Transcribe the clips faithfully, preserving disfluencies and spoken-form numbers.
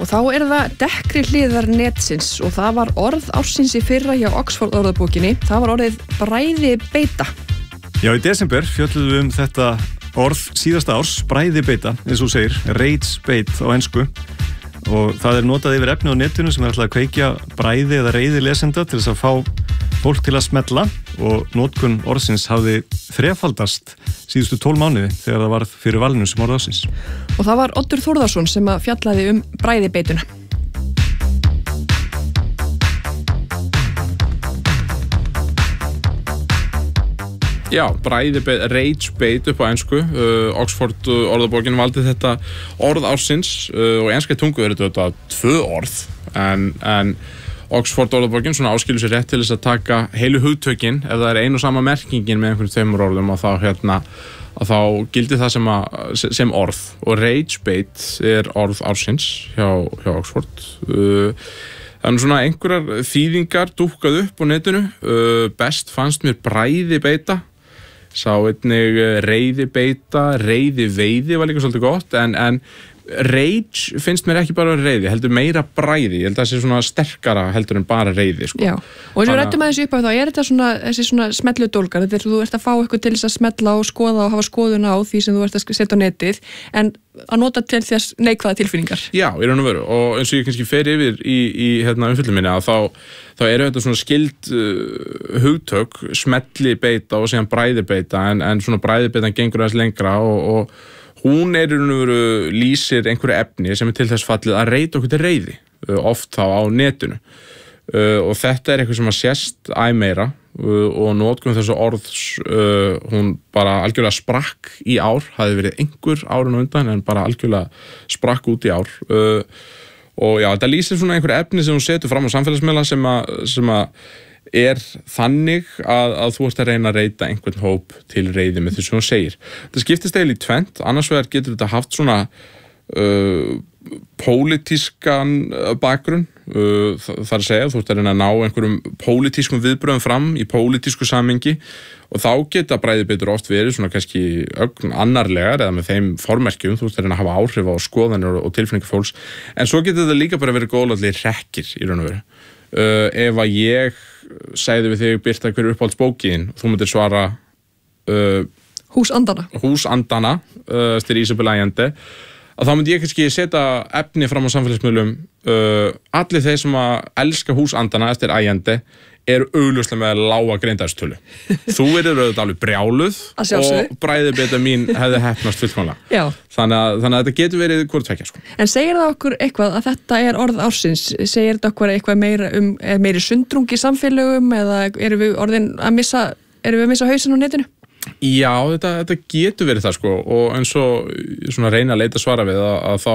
Og þá er það dekkri hliðar netsins og það var orð ársins í fyrra hjá Oxford orðabókinni. Það var orðið bræðibeita. Já, í desember fjölluðum við um þetta orð síðasta árs, bræðibeita, eins og segir, rage bait á ensku. Og það er notað yfir efni á netinu sem er alltaf að kveikja bræði eða reiði lesenda til þess að fá fólk til að smella og notkun orðsins hafði þrefaldast síðustu tólf mánuði þegar það varð fyrir valinu sem orð ársins. Og það var Oddur Þórðarsson sem að fjallaði um bræðibeituna. Já, bræðibeit, rage bait upp á ensku. Uh, Oxford orðabókin valdi þetta orð ársins uh, og í enskri tungu er þetta tvö orð en, en Oxford orðabókin svona áskilur sér rétt til þess að taka heilu hugtökin ef það er ein og sama merkingin með einhverjum tveimur orðum og þá hérna að þá gildi það sem, að, sem orð og rage bait er orð ársins hjá, hjá Oxford. Uh, Þannig svona einhverjar þýðingar dúkkað upp á netinu. Uh, best fannst mér bræðibeita. Sá einnig reiðibeita, reiðiveiði var líka svolítið gott, en, en rage finnst mér ekki bara reiði, heldur meira bræði. Ég held að það sé svona sterkara heldur en bara reiði, sko. Já, og eins og við rættum aðeins upp á þá, er þetta svona, þessi svona smelludólgar, þetta er þú ert að fá eitthvað til þess að smella og skoða og hafa skoðun á því sem þú ert að setja á netið, en að nota til þess neikvæða tilfinningar. Já, í raun og veru, og eins og ég kannski fer yfir í, í hérna umfjöllun minni að þá, þá eru þetta svona skild uh, hugtök, smellibeita og síðan bræðibeita, en, en svona bræðibeitan gengur aðeins lengra og, og hún er í raun og veru lýsir einhverju efni sem er til þess fallið að reita okkur til reiði, uh, oft þá á netinu. Uh, og þetta er eitthvað sem að sést æ meira uh, og notkun þessu orðs uh, hún bara algjörlega sprakk í ár, hafði verið einhver árun undan en bara algjörlega sprakk út í ár uh, og já, þetta lýsir svona einhver efni sem hún setur fram á samfélagsmiðla sem að, sem að er þannig að, að þú ert að reyna að reita einhvern hóp til reiði með því sem hún segir. Þetta skiptist eiginlega í tvennt, annars vegar getur þetta haft svona uh, pólitískan bakgrunn, uh, það er að segja þú ert að reyna að ná einhverjum pólitískum viðbröðum fram í pólitísku samhengi og þá geta bræðibeitur oft verið svona kannski ögn annarlegar eða með þeim formerkjum, þú ert að reyna að hafa áhrif á skoðanir og tilfinningar fólks, en svo getur þetta líka bara verið góðlátlegir hrekkir í raun og veru. Uh, ef að ég segði við þig Birta hver er uppáhaldsbókin og þú myndir svara uh, Húsandana Húsandana uh, styrir Isabel Allende að þá myndi ég kannski setja efni fram á samfélagsmiðlum uh, allir þeir sem að elska Húsandana eftir Allende eru augljóslega með lága greindarstölu. Þú eru auðvitað alveg brjáluð og bræðibeita mín hefði heppnast fullkomlega. Þannig að, þannig að þetta getur verið hvort tveggja, sko. En segir það okkur eitthvað að þetta er orð ársins? Segir þetta okkur eitthvað meira um meiri sundrung í samfélögum eða erum við orðin að missa, erum við að missa hausinn á netinu? Já, þetta, þetta getur verið það, sko, og eins og svona reyna að leita svara við að, að þá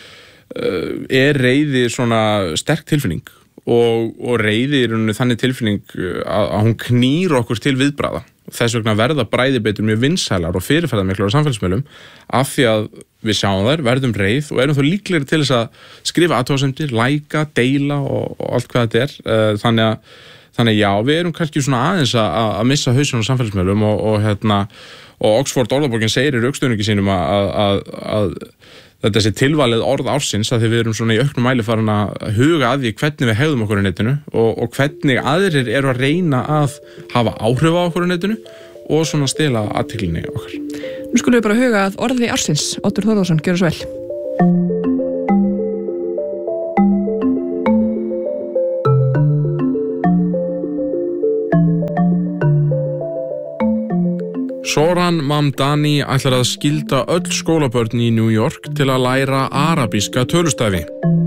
uh, er reiði svona sterk tilfinning og, og reiði er þannig tilfinning að, að hún knýr okkur til viðbragða. Þess vegna verða bræðibeitur mjög vinsælar og fyrirferðarmiklar á samfélagsmiðlum af því að við sjáum þær, verðum reið og erum þá líklegri til þess að skrifa athugasemdir, læka, deila og, og allt hvað þetta er. Þannig að Þannig já, við erum kannski svona aðeins að, að missa hausinn á samfélagsmiðlum og, og, hérna, og Oxford orðabókin segir í rökstuðningi sínum að, að, að þetta sé tilvalið orð ársins að því við erum svona í auknum mæli farin að huga að því hvernig við hegðum okkur á netinu og, og hvernig aðrir eru að reyna að hafa áhrif á okkur á netinu og svona stela athyglinni okkar. Nú skulum við bara huga að orði ársins. Oddur Þórðarsson, gjörðu svo vel. Zohran Mamdani ætlar að skylda öll skólabörn í New York til að læra arabíska tölustafi.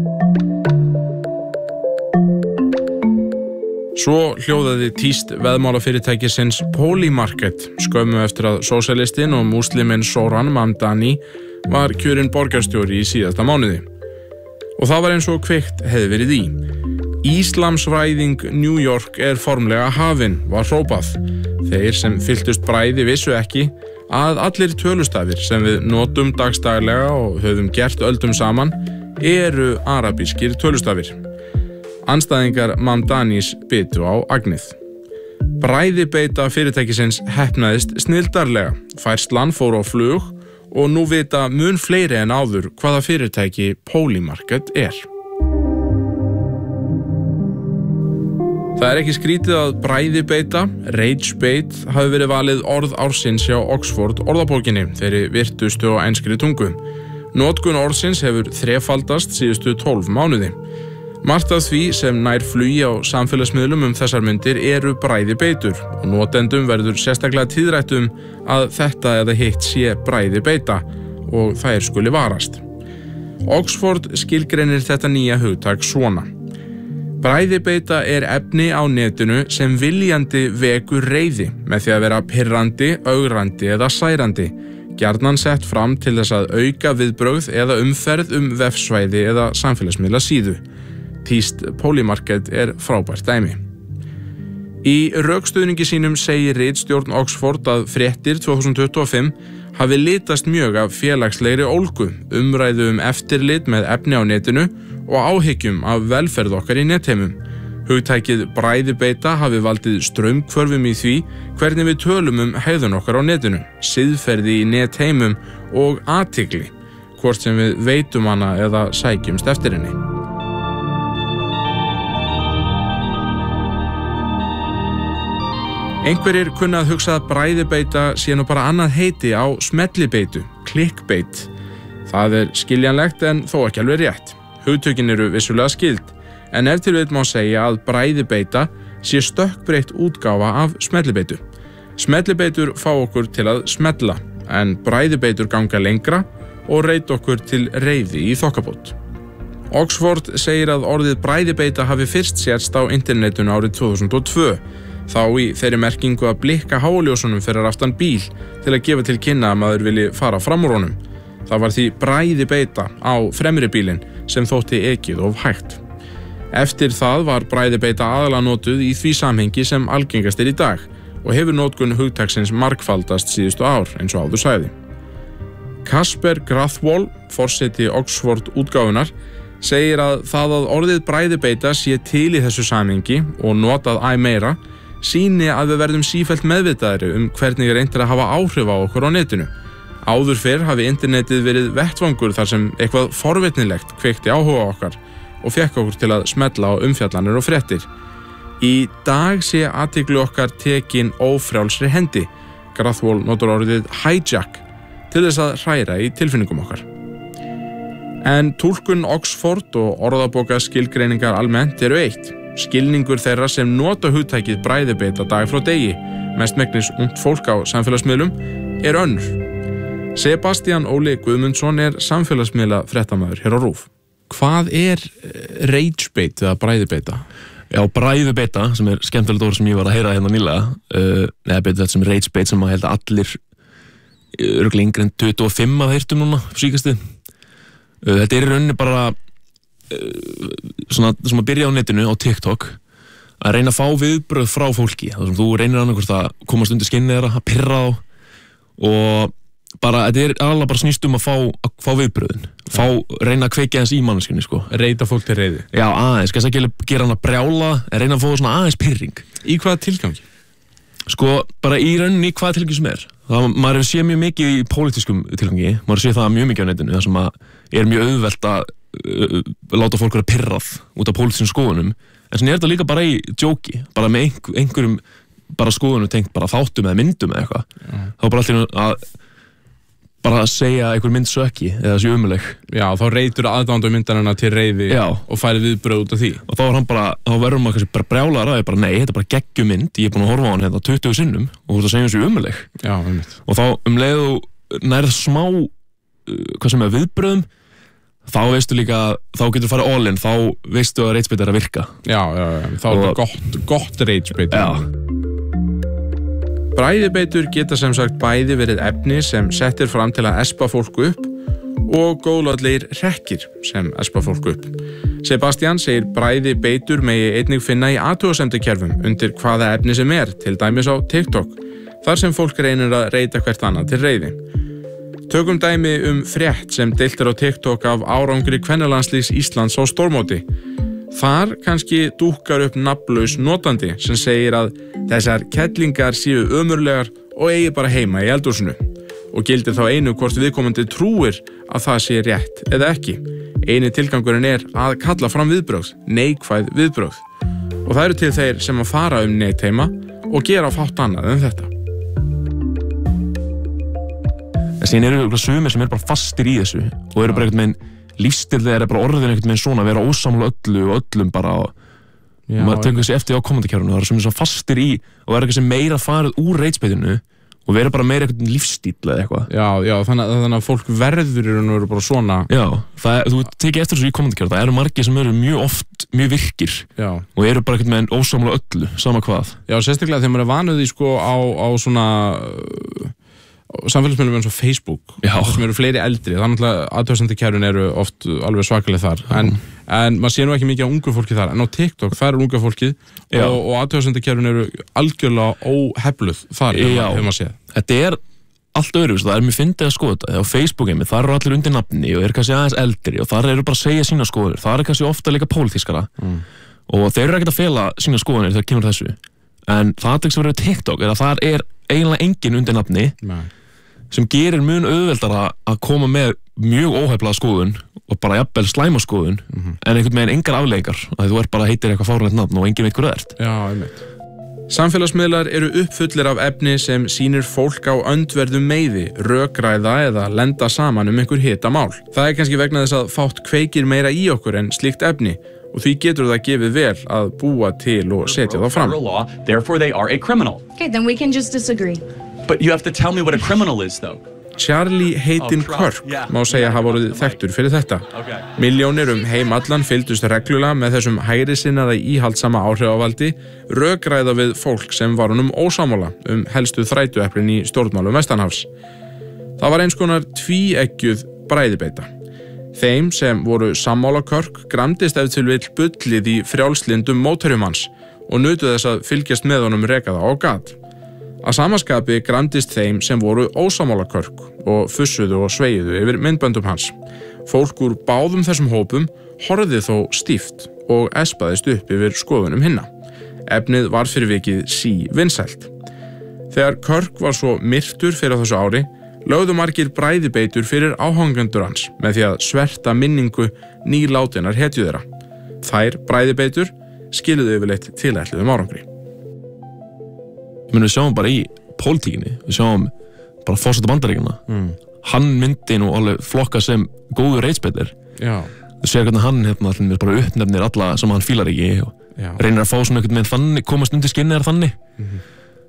Svo hljóðaði tíst veðmálafyrirtækisins Polymarket skömmu eftir að sósíalistinn og músliminn Zohran Mamdani var kjörinn borgarstjóri í síðasta mánuði. Og það var eins og kveikt hefði verið í. Íslamsvæðing New York er formlega hafin, var hrópað. Þeir sem fylltust bræði vissu ekki að allir tölustafir sem við notum dagstaglega og höfum gert öldum saman eru arabískir tölustafir. Andstæðingar Mamdanis bitu á agnið. Bræðibeita fyrirtækisins heppnaðist snildarlega. Færslan fór á flug og nú vita mun fleiri en áður hvaða fyrirtæki Polymarket er. Það er ekki skrítið að bræðibeita, rage bait, hafi verið valið orð ársins hjá Oxford orðabókinni, þeirri virtustu og enskri tungu. Notkun orðsins hefur þrefaldast síðustu tólf mánuði. Margt af því sem nær flugi á samfélagsmiðlum um þessar myndir eru bræðibeitur og notendum verður sérstaklega tíðrætt um að þetta eða hitt sé bræðibeita og þær skuli varast. Oxford skilgreinir þetta nýja hugtak svona. Bræðibeita er efni á netinu sem viljandi vekur reiði með því að vera pirrandi, ögrandi eða særandi, gjarnan sett fram til þess að auka viðbrögð eða umferð um vefsvæði eða samfélagsmiðla síðu. Tíst Polymarket er frábært dæmi. Í rökstuðningi sínum segir ritstjórn Oxford að fréttir tvö þúsund tuttugu og fimm hafi litast mjög af félagslegri ólgu, umræðu um eftirlit með efni á netinu og áhyggjum af velferð okkar í netheimum. Hugtækið bræðibeita hafi valdið straumhvörfum í því hvernig við tölum um hegðun okkar á netinu, siðferði í netheimum og athygli, hvort sem við veitum hana eða sækjumst eftir henni. Einhverjir kunna að hugsa að bræðibeita sé nú bara annað heiti á smellibeitu, clickbait. Það er skiljanlegt en þó ekki alveg rétt. Hugtökin eru vissulega skild, en ef til vill má segja að bræðibeita sé stökkbreytt útgáfa af smellibeitu. Smellibeitur fá okkur til að smella, en bræðibeitur ganga lengra og reyta okkur til reiði í þokkabót. Oxford segir að orðið bræðibeita hafi fyrst sérst á internetinu árið tvö þúsund og tvö, þá í þeirri merkingu að blikka háljósunum fyrir aftan bíl til að gefa til kynna að maður vilji fara fram úr honum. Það var því bræðibeita á fremri bílinn sem þótti ekið of hægt. Eftir það var bræðibeita aðalega notuð í því samhengi sem algengast er í dag og hefur notkun hugtaksins margfaldast síðustu ár eins og áður sagði. Kasper Grathwohl, forseti Oxford útgáfunar, segir að það að orðið bræðibeita sé til í þessu samhengi og notað æ meira sýni að við verðum sífellt meðvitaðri um hvernig er reynt að hafa áhrif á okkur á netinu. Áður fyrr hafi internetið verið vettvangur þar sem eitthvað forvitnilegt kveikti áhuga okkar og fekk okkur til að smella á umfjallanir og fréttir. Í dag sé athygli okkar tekin ófrjálsri hendi. Grathwohl notar orðið hijack til þess að hræra í tilfinningum okkar. En túlkun Oxford og orðabóka skilgreiningar almennt eru eitt. Skilningur þeirra sem nota hugtækið bræðibeita dag frá degi, mestmegnis ungt fólk á samfélagsmiðlum, er önnur. Sebastian Óli Guðmundsson er samfélagsmiðla fréttamaður hér á RÚV. Hvað er rage bait eða bræðibeita? Já, bræðibeita, sem er skemmtilegt orð sem ég var að heyra hérna nýlega, uh, neða betur þetta sem rage bait sem að held að allir örugglega yngri en tuttugu og fimm að heyrtum núna síkastið. Uh, þetta er í rauninni bara uh, svona sem að byrja á netinu á TikTok að reyna að fá viðbrögð frá fólki. Það sem þú reynir annað hvort að komast undir skinnið þeirra, að pirra á og bara, þetta er alveg bara snýst um að fá, að fá viðbröðin, fá, reyna að kveikja aðeins í manneskjunni, sko. Reyta fólk til reiði. Já, aðeins, kannski ekki gera hann að brjála, en reyna að fá svona aðeins pirring. Í hvaða tilgangi? Sko, bara í rauninni í hvaða tilgangi sem er. Það, maður hefur séð mjög mikið í pólitískum tilgangi, maður séð það mjög mikið á netinu, það sem að er mjög auðvelt að uh, láta fólk vera pirrað út af pólitískum skoðunum, en svona er þetta líka bara í djóki, bara með einhver, einhverjum bara skoðunum tengt bara þáttum eða myndum eða eitthvað. Ja. Þá bara alltaf að bara að segja einhver mynd sökki eða þessi umuleg. Já, þá reytur aðdándu myndanina til reiði Já. Og færi viðbröð út af því. Og þá er hann bara, þá verður maður kannski bara brjálaður að bara nei, þetta er bara geggjum mynd, ég er búin að horfa á hann hérna tuttugu sinnum og þú ert að segja þessi umuleg. Já, einmitt. Og þá um leið og nærð smá uh, hvað sem er viðbröðum, þá veistu líka, þá getur þú farið all in, þá veistu að rage bait er að virka. Já, já, já, þá er þetta gott, gott rage bait. Já. Bræðibeitur geta sem sagt bæði verið efni sem settir fram til að espa fólk upp og góðlátlegir hrekkir sem espa fólk upp. Sebastian segir bræðibeitur megi einnig finna í athugasemdakerfum undir hvaða efni sem er, til dæmis á TikTok, þar sem fólk reynir að reyta hvert annað til reiði. Tökum dæmi um frétt sem deilt er á TikTok af árangri kvennalandslíks Íslands á stórmóti. Þar kannski dúkkar upp nafnlaus notandi sem segir að þessar kettlingar séu ömurlegar og eigi bara heima í eldhúsinu og gildir þá einu hvort viðkomandi trúir að það sé rétt eða ekki. Eini tilgangurinn er að kalla fram viðbrögð, neikvæð viðbrögð. Og það eru til þeir sem að fara um netheima og gera fátt annað en þetta. En síðan eru ykkur sumir sem eru bara fastir í þessu og eru bara einhvern veginn lífstilið er bara orðin einhvern veginn svona að vera ósammála öllu og öllum bara og Já, maður tekur þessi eftir á komandakjárunu það eru sem er svona fastir í og það er eitthvað sem meira farið úr reitspeytinu og vera bara meira eitthvað lífstíl eða eitthvað. Já, já, þannig, þannig að fólk verður í raun og veru bara svona. Já, það er, þú tekið eftir þessu í komandakjárunu, það eru margir sem eru mjög oft mjög virkir já. Og eru bara eitthvað með enn ósammála öllu, sama hvað. Já, sérstaklega þegar maður er vanuð í sko á, á svona samfélagsmiðlum eins og Facebook sem eru fleiri eldri, þannig að athugasemdakærun eru oft alveg svakaleg þar en, en maður sé nú ekki mikið á ungu fólki þar en á TikTok þar er unga fólkið Já. og, og athugasemdakærun eru algjörlega óhefluð þar hefur maður séð. Þetta er allt öðruvísi, það er mjög fyndið að skoða þetta á Facebookinu, þar eru allir undir nafni og eru kannski aðeins eldri og þar eru bara að segja sína skoðanir, þar er kannski ofta líka pólitískara mm. og þeir eru ekkert að fela sína skoðanir þegar kemur þessu en það sem verður TikTok er að þar er eiginlega engin undir nafni Nei. sem gerir mun auðveldara að koma með mjög óheflaða skoðun og bara jafnvel slæma skoðun mm -hmm. en einhvern veginn engar afleiðingar að þú ert bara heitir eitthvað fáránlegt nafn og enginn veit hver það ert. Já, einmitt. Samfélagsmiðlar eru uppfullir af efni sem sýnir fólk á öndverðum meiði, rökræða eða lenda saman um einhver hitamál. Það er kannski vegna þess að fátt kveikir meira í okkur en slíkt efni og því getur það gefið vel að búa til og setja það fram. Law, therefore they are a criminal. Okay, then we can just disagree. But you have to tell me what a criminal is, though. Charlie Hayden Kirk má segja hafa orðið þekktur fyrir þetta. Okay. Milljónir um heim allan fylgdust reglulega með þessum hægrisinnaða íhaldsama áhrifavaldi, rökræða við fólk sem var honum ósammála um helstu þrætueplin í stjórnmálum vestanhafs. Það var eins konar tvíeggjuð bræðibeita. Þeim sem voru sammála Kirk gramdist ef til vill bullið í frjálslindum mótherjum hans og nutu þess að fylgjast með honum rekaða á gat. Að samaskapi gramdist þeim sem voru ósammála Kirk og fussuðu og sveiðu yfir myndböndum hans. Fólk úr báðum þessum hópum horfði þó stíft og espaðist upp yfir skoðunum hinna. Efnið var fyrir vikið sí vinsælt. Þegar Kirk var svo myrtur fyrir þessu ári, lögðu margir bræðibeitur fyrir áhangendur hans með því að sverta minningu nýlátinnar hetju þeirra. Þær bræðibeitur skiluðu yfirleitt tilætluðum árangri. Menn við sjáum bara í pólitíkinni, við sjáum bara forseta Bandaríkjanna. Mm. Hann myndi nú alveg flokka sem góður reitspeitir. Já. Þú sér hvernig hann hérna allir bara uppnefnir alla sem hann fílar ekki og Já. reynir að fá svona einhvern veginn þannig, komast undir skinnið þannig. Mm-hmm.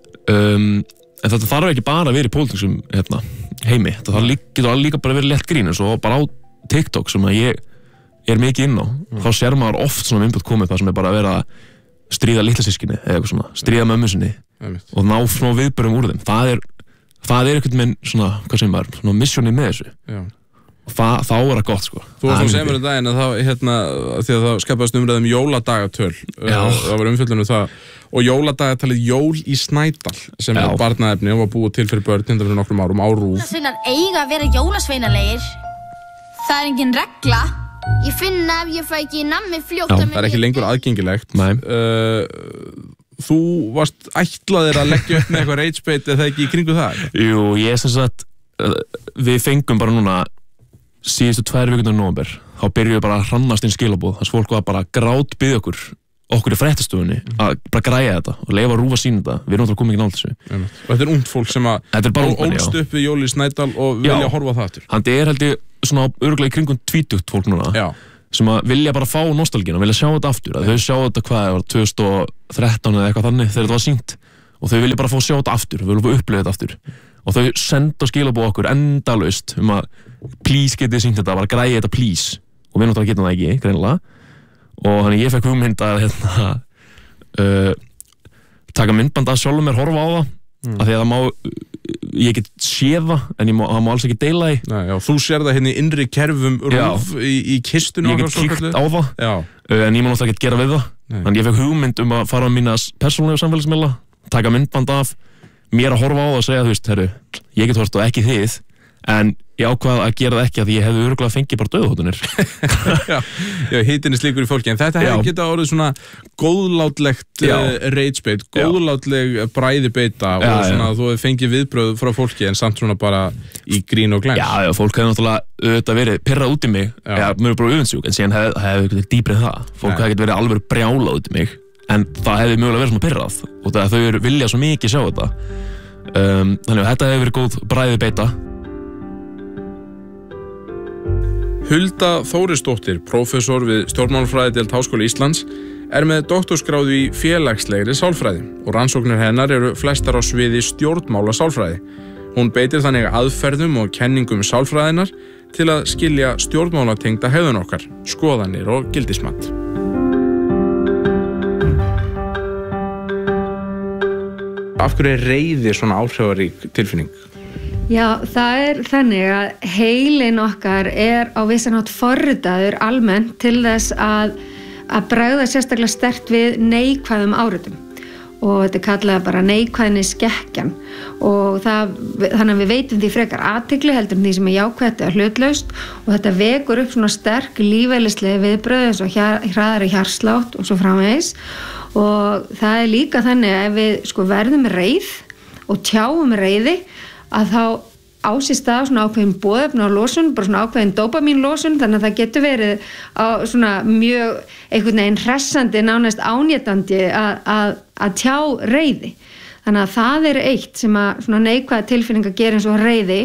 um, en þetta þarf ekki bara að vera í pólitíksum hérna, heimi. Þetta þarf líka, getur líka bara að vera létt grín eins og bara á TikTok sem að ég er mikið inn á. Mm. Þá sér maður oft svona input komið það sem er bara að vera að stríða litla systkini eða eitthvað svona, stríða mömmu sinni og ná svona viðbörum úr þeim. Það er, það er einhvern veginn svona, hvað segir maður, svona missjónið með þessu. Já. Og það, þá er það gott, sko. Þú varst nú sem verið daginn að það, hérna, því að það skapaðist umræðum jóladagatöl. Já. Það var umfjöllun um það. Og jóladagatalið Jól í Snædal, sem Já. er barnaefni og var búið til fyrir börn hérna fyrir nokkrum árum á RÚV. Jólasveinar eiga að vera jólasveinalegir. Það er engin regla. Ég finna ef ég fæ ekki nammi fljótt Já, að Það er ekki lengur aðgengilegt. Nei. Uh, þú varst ætlaðir að leggja upp með eitthvað reitspeit eða ekki í kringu það? Jú, ég er sem sagt, við fengum bara núna síðustu tvær vikurnar í nóvember, þá byrjuðu bara að hrannast inn skilaboð, þess að fólk var bara grátbið okkur, okkur í fréttastofunni, mm. að bara græja þetta og leifa að rúfa sína þetta, við erum náttúrulega komið ekki nátt þessu. Og þetta er ungt fólk sem að ólst upp við Jól í Snædal og vilja já. horfa á það aftur. Hann er held ég svona örugglega í kringum tvítugt fólk núna, já. sem að vilja bara fá nostalgína, vilja sjá þetta aftur, að þau sjá þetta hvað var tvö þúsund og þrettán eða eitthvað þannig þegar þetta var sýnt og þau vilja bara fá sjá þetta aftur, við viljum fá upplifa þetta aftur og þau senda skilaboð okkur endalaust um að please getið sýnt þetta, bara græja þetta please og við náttúrulega getum það ekki, greinilega og þannig ég fekk hugmynd að hérna, uh, taka myndband að sjálfum mér horfa á það mm. af því að það má, ég get séð það en ég má, það má alls ekki deila því. Nei, já, þú sér það hérna í innri kerfum RÚV í, í kistunum. Ég get kíkt á það já. uh, en ég má náttúrulega ekki gera við það. Nei. Þannig ég fekk hugmynd um að fara á mína persónulega samfélagsmiðla, taka myndband af mér að horfa á það og segja, þú veist, herru, ég get horft og ekki þið, en ég ákvað að gera það ekki að ég hefði örugglega fengið bara dauðahótunir. já, já, hitinn er slíkur í fólki, en þetta hefði geta orðið svona góðlátlegt uh, reitspeit, góðlátleg bræðibeita og svona já. Þú hefði fengið viðbröð frá fólki en samt svona bara í grín og glens. Já, já, fólk hefði náttúrulega auðvitað verið pirrað út í mig, já, mér er bara öfundsjúk, en síðan hefði hef, hef dýbrið það. Fólk hefði verið alveg brjálað út í mig. en það hefði mögulega verið svona pirrað og það þau eru vilja svo mikið sjá þetta um, þannig að þetta hefði verið góð bragðið beita. Hulda Þórisdóttir, prófessor við stjórnmálafræðideild Háskóla Íslands, er með doktorsgráðu í félagslegri sálfræði og rannsóknir hennar eru flestar á sviði stjórnmála sálfræði. Hún beitir þannig aðferðum og kenningum sálfræðinar til að skilja stjórnmálatengda hegðun okkar, skoðanir og gildismat. Af hverju er reiði svona áhrifarík tilfinning? Já, það er þannig að heilin okkar er á vissan hátt forritaður almennt til þess að, að bregða sérstaklega sterkt við neikvæðum áritum og þetta er kallað bara neikvæðni skekkjan og það, þannig að við veitum því frekar athygli heldur en því sem er jákvætt eða hlutlaust og þetta vekur upp svona sterk lífeðlislega viðbröð eins og hraðari hjartslátt og svo framvegis og það er líka þannig að ef við sko verðum reið og tjáum reiði að þá á sér stað svona ákveðin boðefna og losun, bara svona ákveðin dópamínlosun, þannig að það getur verið á svona mjög einhvern veginn hressandi, nánast ánétandi að, að, að tjá reiði. Þannig að það er eitt sem að svona neikvæða tilfinningar gera eins og reiði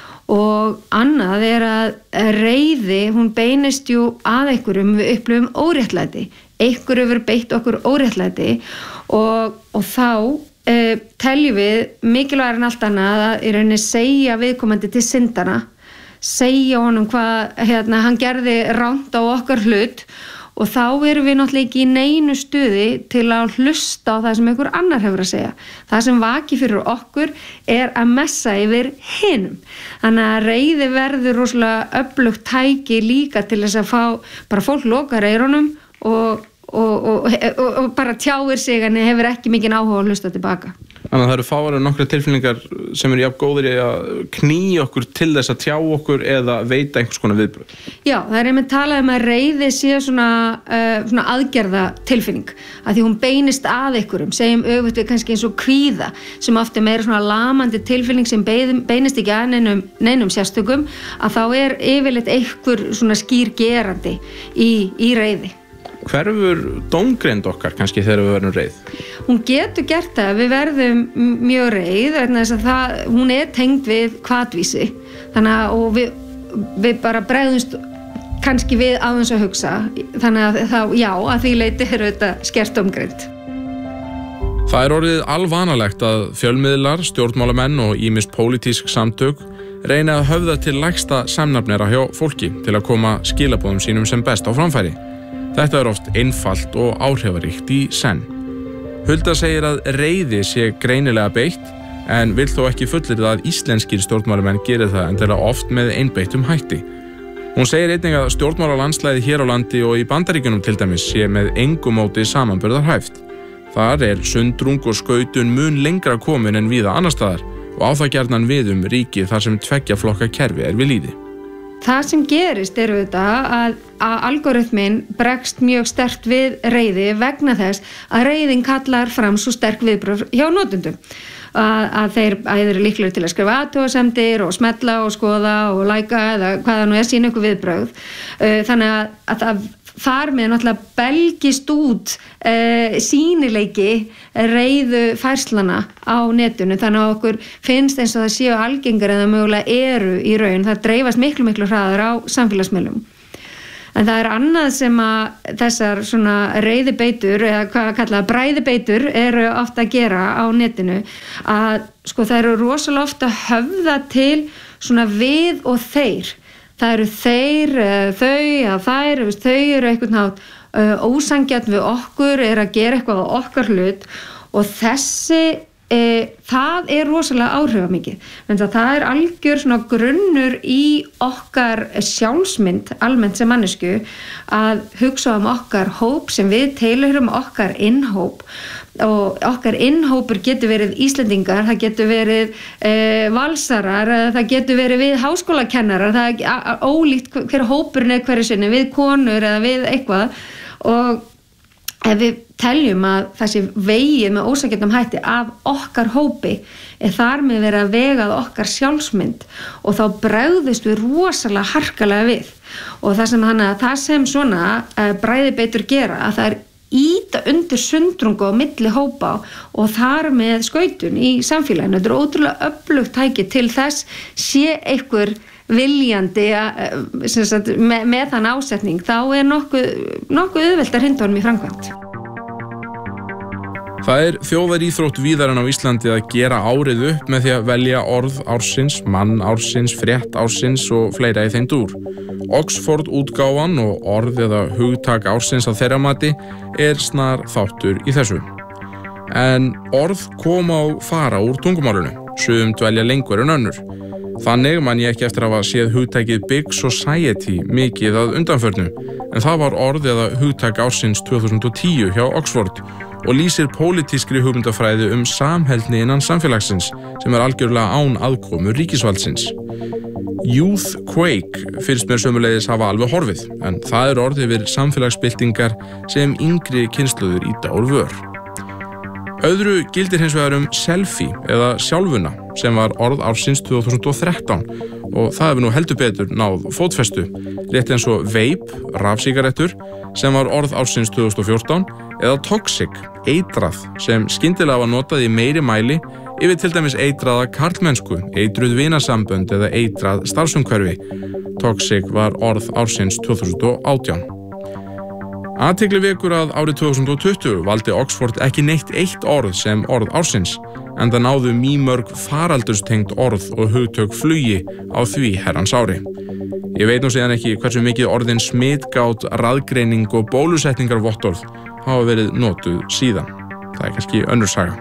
og annað er að reiði, hún beinist jú að einhverjum við upplifum óréttlæti. Einhverju verið beitt okkur óréttlæti og, og þá Uh, teljum við mikilvægur en allt annað að í rauninni segja viðkomandi til syndana, segja honum hvað hérna, hann gerði rangt á okkar hlut og þá erum við náttúrulega ekki í neinu stuði til að hlusta á það sem einhver annar hefur að segja. Það sem vaki fyrir okkur er að messa yfir hinum. Þannig að reiði verður rosalega öflugt tæki líka til þess að fá bara fólk lokar eyrunum og Og, og, og, og bara tjáir sig en hefur ekki mikinn áhuga að hlusta tilbaka. Þannig að það eru fáar nokkra tilfinningar sem eru jafn góðir í að knýja okkur til þess að tjá okkur eða veita einhvers konar viðbrögð. Já, það er einmitt talað um að reiði sé svona, uh, svona aðgerða tilfinning að því hún beinist að einhverjum, segjum öfugt við kannski eins og kvíða sem ofta er meira svona lamandi tilfinning sem beinist ekki að neinum, neinum sérstökum að þá er yfirleitt einhver svona skýr gerandi í, í reiði. Hverfur dómgreind okkar kannski þegar við verðum reið? Hún getur gert það, við verðum mjög reið vegna þess að það, hún er tengd við hvatvísi þannig að og við, við bara bregðumst kannski við aðeins að hugsa þannig að þá, já, að því leyti er þetta skert dómgreind. Það er orðið alvanalegt að fjölmiðlar, stjórnmálamenn og ýmis pólitísk samtök reyna að höfða til lægsta samnafnera hjá fólki til að koma skilaboðum sínum sem best á framfæri. Þetta er oft einfalt og áhrifaríkt í senn. Hulda segir að reiði sé greinilega beitt en vill þó ekki fullyrða að íslenskir stjórnmálamenn gerir það endilega oft með einbeittum hætti. Hún segir einnig að stjórnmálalandslæði hér á landi og í Bandaríkjunum til dæmis sé með engu móti samanburðarhæft. Þar er sundrung og skautun mun lengra komin en víða annar staðar og á það gjarnan við um ríki þar sem tveggja flokka kerfi er við lýði. Það sem gerist er auðvitað að, að algoritminn bregst mjög sterkt við reiði vegna þess að reiðin kallar fram svo sterk viðbrögð hjá notendum. Að, að þeir eru líklegir til að skrifa athugasemdir og smetla og skoða og læka eða hvaða nú er sín ykkur viðbrögð. Þannig að, að það þar með náttúrulega belgist út uh, sýnileiki reiðu færslana á netinu þannig að okkur finnst eins og það séu algengar en það mögulega eru í raun, það dreifast miklu miklu hraðar á samfélagsmiðlum. En það er annað sem að þessar svona reiðibeitur eða hvað kallað bræðibeitur eru ofta að gera á netinu að sko það eru rosalega ofta höfða til svona við og þeir. Það eru þeir, þau eða þær, þau eru einhvern nátt uh, ósangjart við okkur, er að gera eitthvað á okkar hlut og þessi, e, það er rosalega áhrifamikið. Það er algjör svona grunnur í okkar sjálfsmynd, almennt sem mannesku, að hugsa um okkar hóp sem við tilheyrum okkar innhóp og okkar innhópur getur verið Íslendingar, það getur verið e, valsarar, það getur verið við háskólakennarar, það er ólíkt hver hópurinn er hverju sinni, við konur eða við eitthvað og ef við teljum að þessi vegið með ósakjörnum hætti af okkar hópi er þar með verið að vegað okkar sjálfsmynd og þá bregðust við rosalega harkalega við og það sem, hana, það sem svona uh, bræðibeitur gera að það er íta undir sundrungu á milli hópa og þar með skautun í samfélaginu. Þetta er ótrúlega öflugt tæki til þess sé einhver viljandi að, sem sagt, með, með þann ásetning, þá er nokkuð, nokkuð auðvelt að hrinda honum í framkvæmd. Það er þjóðaríþrótt víðar en á Íslandi að gera árið upp með því að velja orð ársins, mann ársins, frétt ársins og fleira í þeim dúr. Oxford útgáfan og orð eða hugtak ársins að þeirra mati er snar þáttur í þessu. En orð koma og fara úr tungumálinu, sum dvelja lengur en önnur. Þannig man ég ekki eftir að hafa séð hugtakið Big Society mikið að undanförnu, en það var orð eða hugtak ársins tvö þúsund og tíu hjá Oxford og lýsir pólitískri hugmyndafræði um samheldni innan samfélagsins sem er algjörlega án aðkomu ríkisvaldsins. Youthquake finnst mér sömuleiðis hafa alveg horfið, en það er orð yfir samfélagsbyltingar sem yngri kynslóðir ýta úr vör. Öðru gildir hins vegar um selfie eða sjálfuna sem var orð ársins tvö þúsund og þrettán og það hefur nú heldur betur náð fótfestu, rétt eins og vape, rafsígarettur sem var orð ársins tvö þúsund og fjórtán eða toxic, eitrað sem skyndilega var notað í meiri mæli yfir til dæmis eitraða karlmennsku, eitruð vinasambönd eða eitrað starfsumhverfi. Toxic var orð ársins tvö þúsund og átján. Athygli vekur að árið tvö þúsund og tuttugu valdi Oxford ekki neitt eitt orð sem orð ársins, en það náðu mýmörg faraldurstengt orð og hugtök flugi á því herrans ári. Ég veit nú síðan ekki hversu mikið orðin smitgát, raðgreining og bólusetningarvottorð hafa verið notuð síðan. Það er kannski önnur saga.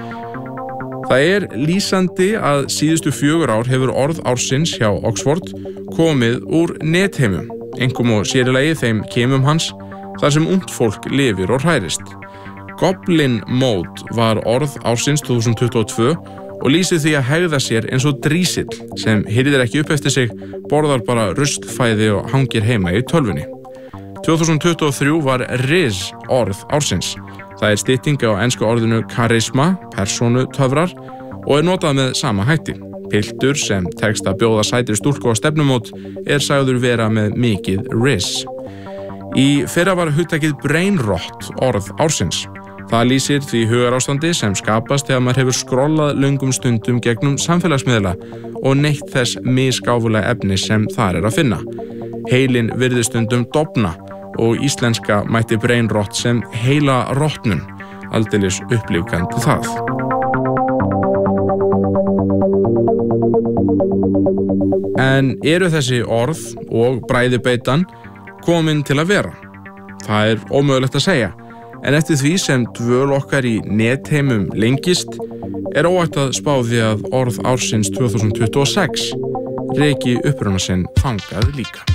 Það er lýsandi að síðustu fjögur ár hefur orð ársins hjá Oxford komið úr netheimum, einkum og sérilegi þeim keimum hans, þar sem ungt fólk lifir og hrærist. Goblin Mode var orð ársins tvö þúsund tuttugu og tvö og lýsir því að hegða sér eins og drísill sem hirðir ekki upp eftir sig, borðar bara ruslfæði og hangir heima í tölvunni. tvö þúsund tuttugu og þrjú var Riz orð ársins. Það er stytting á ensku orðinu karisma, persónutöfrar og er notað með sama hætti. Piltur sem tekst að bjóða sætri stúlku á stefnumót er sagður vera með mikið Riz. Í fyrra var hugtakið brain rot orð ársins. Það lýsir því hugarástandi sem skapast þegar maður hefur skrollað löngum stundum gegnum samfélagsmiðla og neytt þess misgáfulega efni sem þar er að finna. Heilinn virðist stundum dofna og íslenska mætti brain rot sem heila rotnun, aldeilis upplífgandi það. En eru þessi orð og bræðibeitan komin til að vera? Það er ómögulegt að segja, en eftir því sem dvöl okkar í netheimum lengist, er óhætt að spá því að orð ársins tvö þúsund tuttugu og sex reki uppruna sinn þangað líka.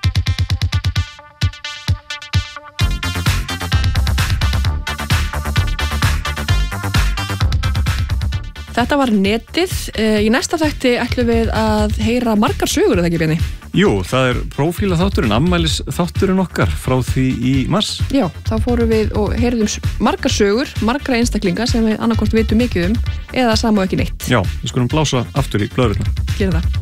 Þetta var netið. Í næsta þætti ætlum við að heyra margar sögur, eða ekki, Bjarni? Jú, það er prófíla þátturinn, ammælis þátturinn okkar frá því í mars. Já, þá fórum við og heyrðum margar sögur, margra einstaklinga sem við annarkvort vitum mikið um eða sama og ekki neitt. Já, við skulum blása aftur í blöðrurnar. Gerum það.